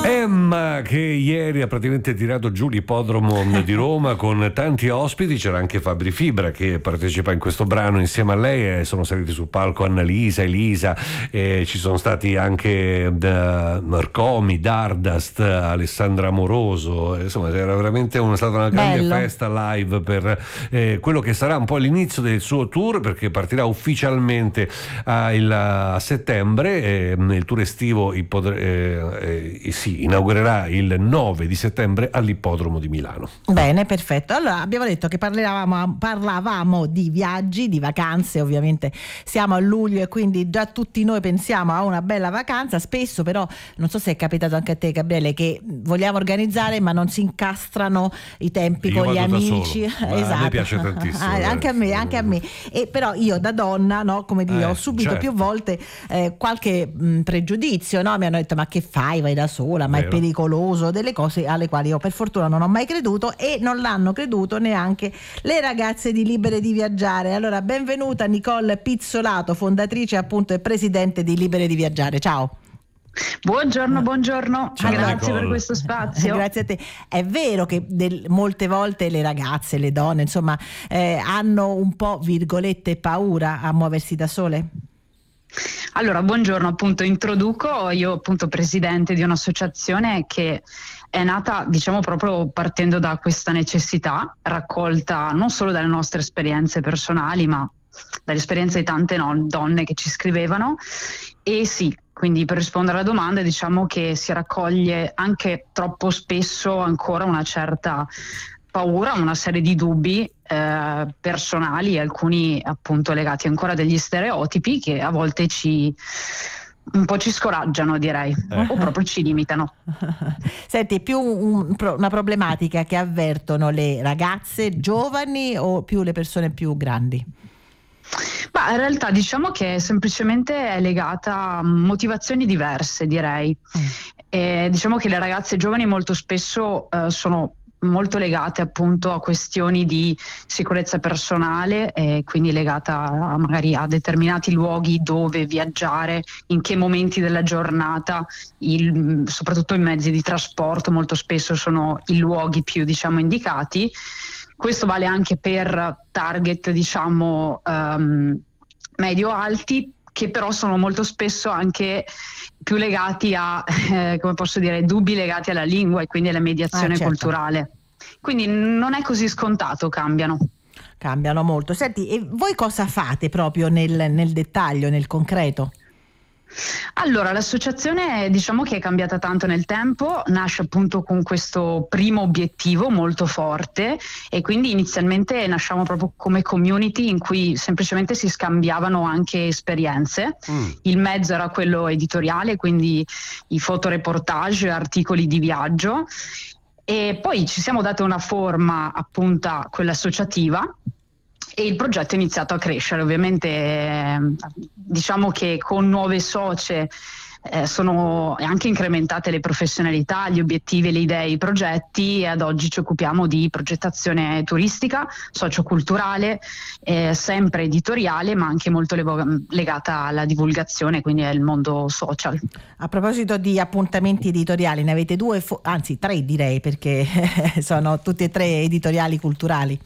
Emma, che ieri ha praticamente tirato giù l'ippodromo di Roma con tanti ospiti. C'era anche Fabri Fibra che partecipa in questo brano insieme a lei, e sono saliti sul palco Annalisa, Elisa, ci sono stati anche Marcomi, Dardust, Alessandra Amoroso. Insomma, era veramente stata una grande festa live per quello che sarà un po' l'inizio del suo tour, perché partirà ufficialmente a settembre. Il tour estivo inaugurerà il 9 di settembre all'ippodromo di Milano. Bene, perfetto. Allora abbiamo detto che parlavamo di viaggi, di vacanze. Ovviamente siamo a luglio e quindi già tutti noi pensiamo a una bella vacanza. Spesso però, non so se è capitato anche a te, Gabriele, che vogliamo organizzare ma non si incastrano i tempi con gli amici. Esatto. A me piace tantissimo. Anche a me. E però io da donna, no, come dire, ho subito più volte qualche pregiudizio, no? Mi hanno detto: ma che fai, vai da sola, ma è pericoloso, delle cose alle quali io per fortuna non ho mai creduto, e non l'hanno creduto neanche le ragazze di Libere di Viaggiare. Allora, benvenuta Nicole Pizzolato, fondatrice appunto e presidente di Libere di Viaggiare. Ciao. Buongiorno. Ciao, grazie Nicole. per questo spazio. Grazie a te. È vero che molte volte le ragazze, le donne, insomma, hanno un po', virgolette, paura a muoversi da sole? Allora, buongiorno, appunto introduco, io appunto presidente di un'associazione che è nata, diciamo, proprio partendo da questa necessità, raccolta non solo dalle nostre esperienze personali, ma dalle esperienze di tante donne che ci scrivevano. E sì, quindi per rispondere alla domanda, diciamo che si raccoglie anche troppo spesso ancora una certa paura, una serie di dubbi personali, alcuni appunto legati ancora a degli stereotipi che a volte un po' ci scoraggiano, direi, o proprio ci limitano. Senti, è più una problematica che avvertono le ragazze giovani o più le persone più grandi? Ma in realtà diciamo che semplicemente è legata a motivazioni diverse, direi. Diciamo che le ragazze giovani molto spesso sono molto legate appunto a questioni di sicurezza personale, quindi legata magari a determinati luoghi dove viaggiare, in che momenti della giornata, soprattutto i mezzi di trasporto molto spesso sono i luoghi più, diciamo, indicati. Questo vale anche per target, diciamo, medio-alti, che però sono molto spesso anche più legati a, come posso dire, dubbi legati alla lingua e quindi alla mediazione certo. culturale. Quindi non è così scontato, cambiano molto. Senti, e voi cosa fate proprio nel dettaglio, nel concreto? Allora, l'associazione diciamo che è cambiata tanto nel tempo, nasce appunto con questo primo obiettivo molto forte, e quindi inizialmente nasciamo proprio come community in cui semplicemente si scambiavano anche esperienze. Il mezzo era quello editoriale, quindi i fotoreportage, articoli di viaggio, e poi ci siamo date una forma appunto quella associativa. E il progetto è iniziato a crescere, ovviamente diciamo che con nuove socie sono anche incrementate le professionalità, gli obiettivi, le idee, i progetti, e ad oggi ci occupiamo di progettazione turistica, socioculturale, sempre editoriale, ma anche molto legata alla divulgazione, quindi al mondo social. A proposito di appuntamenti editoriali, ne avete due, anzi tre direi, perché sono tutti e tre editoriali culturali.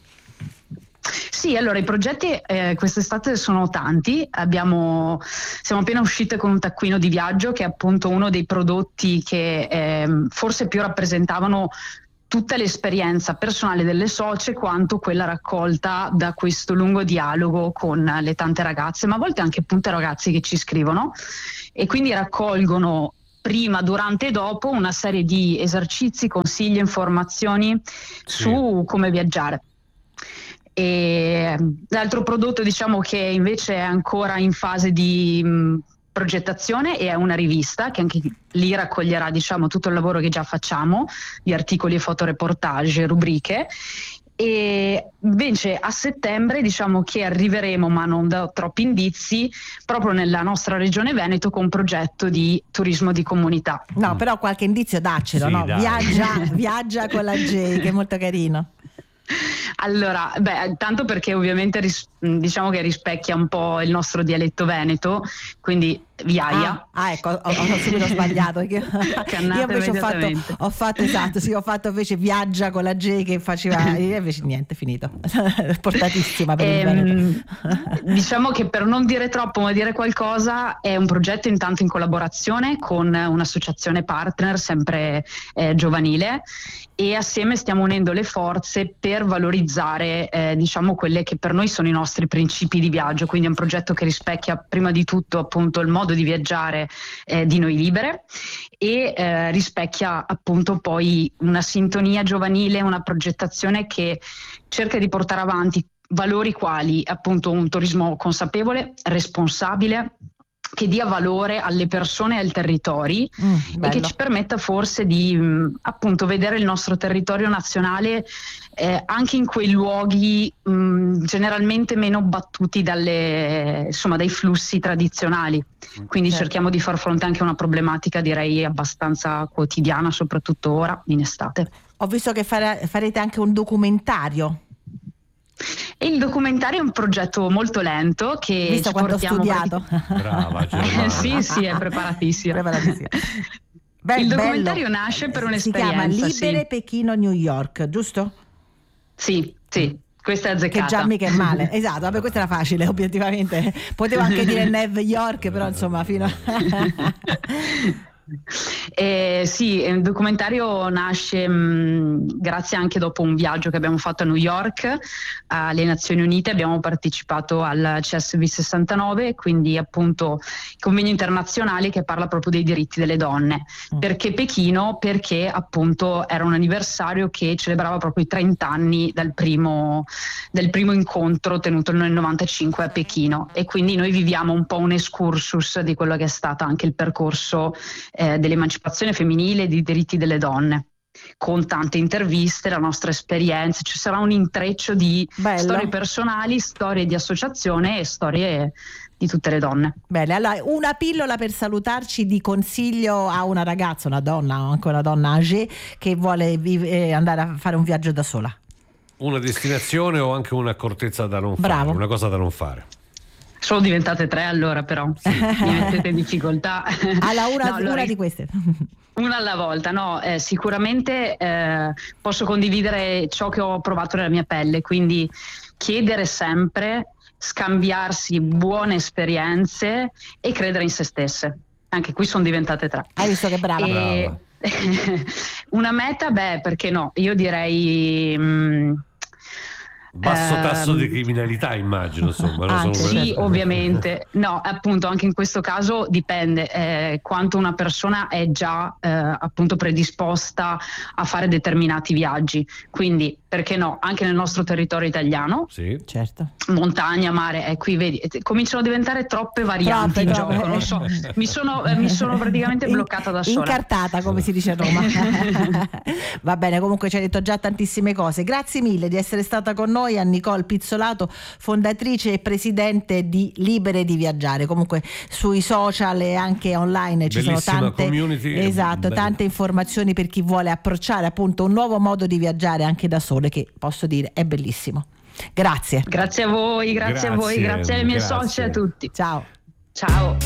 Sì, allora i progetti quest'estate sono tanti, siamo appena uscite con un taccuino di viaggio che è appunto uno dei prodotti che forse più rappresentavano tutta l'esperienza personale delle socie quanto quella raccolta da questo lungo dialogo con le tante ragazze, ma a volte anche appunto ragazzi che ci scrivono, e quindi raccolgono prima, durante e dopo una serie di esercizi, consigli, informazioni su come viaggiare. E l'altro prodotto, diciamo, che invece è ancora in fase di progettazione, è una rivista che anche lì raccoglierà, diciamo, tutto il lavoro che già facciamo di articoli, fotoreportage, rubriche. E invece a settembre diciamo che arriveremo, ma non da troppi indizi, proprio nella nostra regione Veneto con un progetto di turismo di comunità. No, però qualche indizio daccelo, Sì, no? dai. Viaggia con la J, che è molto carino. Allora, tanto perché ovviamente diciamo che rispecchia un po' il nostro dialetto veneto, quindi Viaia. Ecco, ho subito sbagliato. Io invece ho fatto esatto, sì, ho fatto invece Viaggia con la J che faceva, invece niente, finito. Portatissima per il Veneto. Diciamo che, per non dire troppo ma dire qualcosa, è un progetto intanto in collaborazione con un'associazione partner sempre giovanile, e assieme stiamo unendo le forze per valorizzare diciamo quelle che per noi sono i nostri principi di viaggio. Quindi è un progetto che rispecchia prima di tutto appunto il modo di viaggiare di Noi Libere, e rispecchia appunto poi una sintonia giovanile, una progettazione che cerca di portare avanti valori quali appunto un turismo consapevole, responsabile, che dia valore alle persone e ai territori, e che ci permetta forse di appunto vedere il nostro territorio nazionale anche in quei luoghi generalmente meno battuti dai flussi tradizionali. Quindi cerchiamo di far fronte anche a una problematica, direi, abbastanza quotidiana, soprattutto ora in estate. Ho visto che farete anche un documentario. E il documentario è un progetto molto lento che visto ci quanto ho portiamo studiato. Brava Germana. sì, è preparatissima. Il documentario nasce per un'esperienza. Si chiama Libere Pechino New York, giusto? Sì, questa è azzeccata. Che già mica è male. Esatto, vabbè, questa era facile, obiettivamente. Potevo anche dire New York, però insomma fino a... Sì, il documentario nasce grazie anche dopo un viaggio che abbiamo fatto a New York, alle Nazioni Unite. Abbiamo partecipato al CSV 69, quindi appunto il convegno internazionale che parla proprio dei diritti delle donne. Perché Pechino? Perché appunto era un anniversario che celebrava proprio i 30 anni del primo incontro tenuto nel 95 a Pechino, e quindi noi viviamo un po' un excursus di quello che è stato anche il percorso dell'emancipazione femminile e dei diritti delle donne, con tante interviste, la nostra esperienza. Ci sarà un intreccio di storie personali, storie di associazione e storie di tutte le donne. Bene, allora una pillola per salutarci di consiglio a una ragazza, una donna, o anche una donna âgée che vuole andare a fare un viaggio da sola. Una destinazione o anche un'accortezza da non fare, una cosa da non fare. Sono diventate 3 allora, però mi mettete in difficoltà. Una di queste. Una alla volta, no, sicuramente posso condividere ciò che ho provato nella mia pelle, quindi chiedere sempre, scambiarsi buone esperienze e credere in se stesse. Anche qui sono diventate 3. Hai visto che brava? Una meta, perché no? Io direi... basso tasso di criminalità, immagino, insomma. Sì, ovviamente. No, appunto, anche in questo caso dipende quanto una persona è già appunto predisposta a fare determinati viaggi. Quindi, perché no, anche nel nostro territorio italiano, sì, certo, montagna, mare, qui vedi, cominciano a diventare troppe varianti in gioco, non so, mi sono praticamente bloccata da sola. Incartata, come si dice a Roma. Va bene, comunque ci hai detto già tantissime cose. Grazie mille di essere stata con noi, a Nicole Pizzolato, fondatrice e presidente di Libere di Viaggiare. Comunque sui social e anche online ci bellissima sono tante community, esatto, tante informazioni per chi vuole approcciare appunto un nuovo modo di viaggiare anche da sole, che posso dire è bellissimo. Grazie. Grazie a voi, grazie a voi, grazie alle mie socie e a tutti. Ciao.